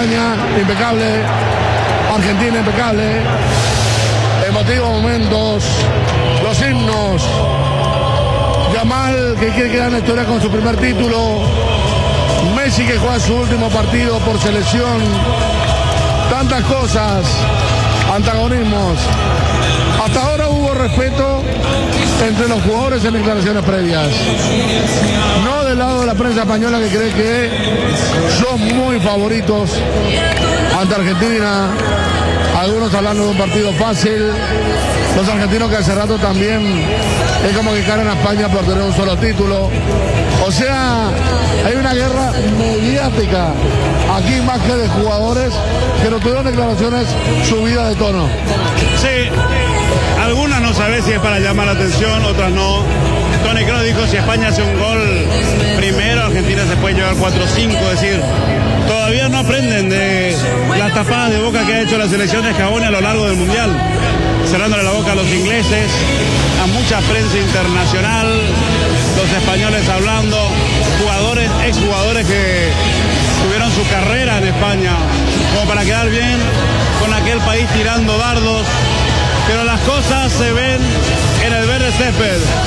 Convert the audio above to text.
España, impecable. Argentina, impecable. Emotivos momentos. Los himnos. Yamal, que quiere quedar en la historia con su primer título. Messi, que juega su último partido por selección. Tantas cosas. Antagonismos. Hasta ahora hubo respeto entre los jugadores en declaraciones previas. No del lado de la prensa española, que cree que son muy favoritos ante Argentina. Algunos hablando de un partido fácil. Los argentinos, que hace rato también es como que caen a España por tener un solo título. O sea, hay una guerra mediática aquí, más que de jugadores que no tuvieron declaraciones subidas de tono. Sí, algunas no sabes si es para llamar la atención, otras no. Toni Kroos dijo: si España hace un gol primero, Argentina se puede llevar 4-5. Es decir, todavía no aprenden de las tapadas de boca que ha hecho la selección de Scaloni a lo largo del Mundial, cerrándole la boca a los ingleses, a mucha prensa internacional, los españoles hablando, jugadores, exjugadores que tuvieron su carrera en España, como para quedar bien con aquel país tirando dardos, pero las cosas se ven en el verde césped.